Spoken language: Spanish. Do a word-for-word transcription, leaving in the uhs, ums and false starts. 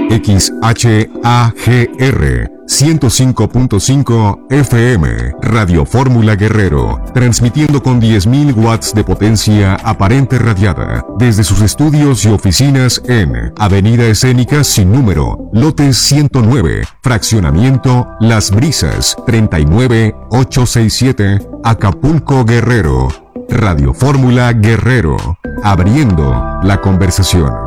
X H A G R ciento cinco punto cinco F M, Radio Fórmula Guerrero, transmitiendo con diez mil watts de potencia aparente radiada, desde sus estudios y oficinas en Avenida Escénica sin número, lote ciento nueve, fraccionamiento Las Brisas, treinta y nueve mil ochocientos sesenta y siete, Acapulco, Guerrero. Radio Fórmula Guerrero, abriendo la conversación.